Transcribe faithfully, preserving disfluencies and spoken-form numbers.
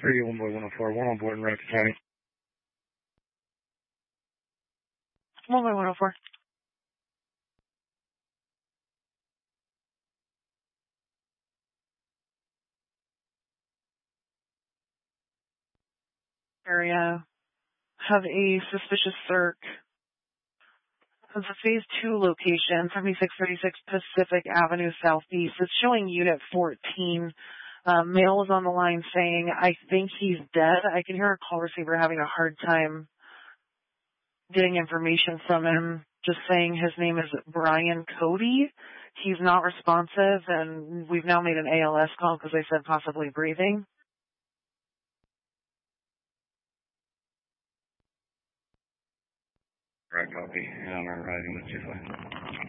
three one boy one oh four, one on board in Rocky County. one by one oh four. Area. Have a suspicious circ. Has a phase two location, seventy-six thirty-six Pacific Avenue Southeast. It's showing unit fourteen. Um, male was on the line saying, I think he's dead. I can hear a call receiver having a hard time getting information from him, just saying his name is Brian Cody. He's not responsive, and we've now made an A L S call because they said possibly breathing. Right, copy. And I'm riding with you.